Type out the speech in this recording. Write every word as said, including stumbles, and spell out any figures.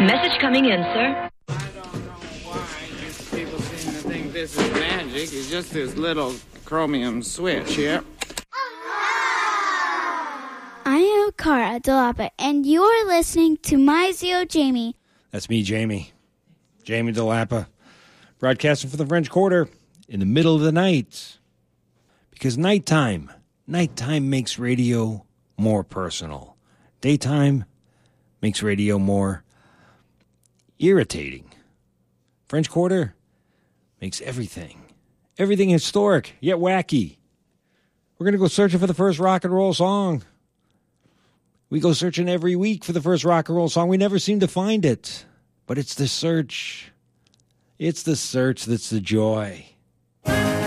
Message coming in, sir. I don't know why you people seem to think this is magic. It's just this little chromium switch here. I am Cara Delapa, and you are listening to My Zio Jamie. That's me, Jamie. Jamie Delapa, broadcasting for the French Quarter in the middle of the night. Because nighttime, nighttime makes radio more personal. Daytime makes radio more irritating. French Quarter makes everything, everything historic, yet wacky. We're going to go searching for the first rock and roll song. We go searching every week for the first rock and roll song. We never seem to find it. But it's the search. It's the search that's the joy.